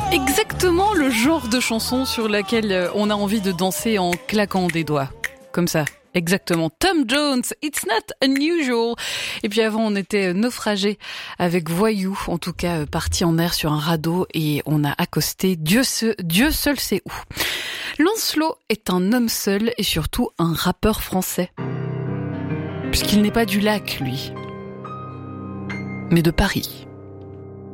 Exactement le genre de chanson sur laquelle on a envie de danser en claquant des doigts. Comme ça. Exactement. Tom Jones, It's Not Unusual. Et puis avant, on était naufragés avec Voyou, en tout cas parti en mer sur un radeau et on a accosté Dieu seul sait où. Lancelot est un homme seul et surtout un rappeur français. Puisqu'il n'est pas du lac, lui, mais de Paris.